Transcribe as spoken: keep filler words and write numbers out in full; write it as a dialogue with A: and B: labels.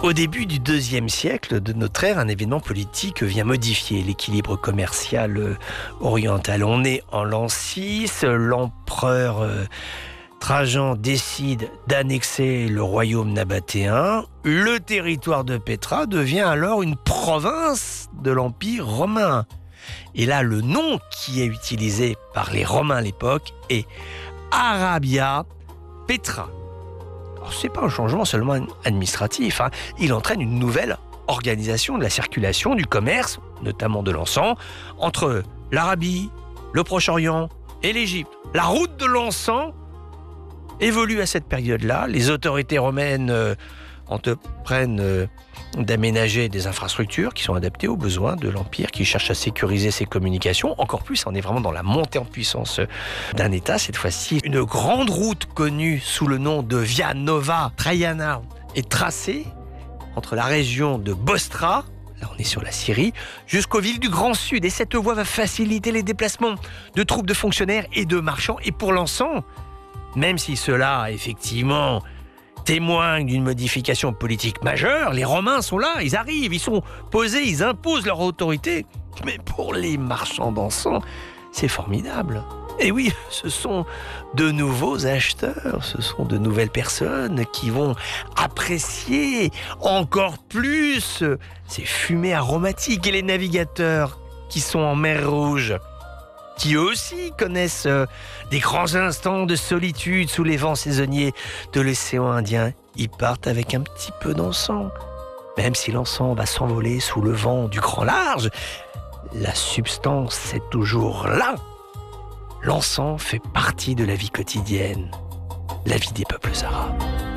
A: Au début du deuxième siècle de notre ère, un événement politique vient modifier l'équilibre commercial oriental. On est en l'an six, l'empereur Trajan décide d'annexer le royaume nabatéen. Le territoire de Pétra devient alors une province de l'Empire romain. Et là, le nom qui est utilisé par les Romains à l'époque est Arabia Petra. Alors, ce n'est pas un changement seulement administratif, hein. Il entraîne une nouvelle organisation de la circulation, du commerce, notamment de l'encens, entre l'Arabie, le Proche-Orient et l'Égypte. La route de l'encens évolue à cette période-là. Les autorités romaines euh, entreprennent euh, d'aménager des infrastructures qui sont adaptées aux besoins de l'Empire, qui cherche à sécuriser ses communications. Encore plus, on est vraiment dans la montée en puissance d'un État. Cette fois-ci, une grande route connue sous le nom de Via Nova Traiana est tracée entre la région de Bostra, là on est sur la Syrie, jusqu'aux villes du Grand Sud. Et cette voie va faciliter les déplacements de troupes de fonctionnaires et de marchands. Et pour l'encens, même si cela, effectivement, témoigne d'une modification politique majeure, les Romains sont là, ils arrivent, ils sont posés, ils imposent leur autorité. Mais pour les marchands d'encens, c'est formidable. Et oui, ce sont de nouveaux acheteurs, ce sont de nouvelles personnes qui vont apprécier encore plus ces fumées aromatiques. Et les navigateurs qui sont en mer Rouge, qui eux aussi connaissent euh, des grands instants de solitude sous les vents saisonniers de l'océan Indien, ils partent avec un petit peu d'encens. Même si l'encens va s'envoler sous le vent du grand large, la substance est toujours là. L'encens fait partie de la vie quotidienne, la vie des peuples arabes.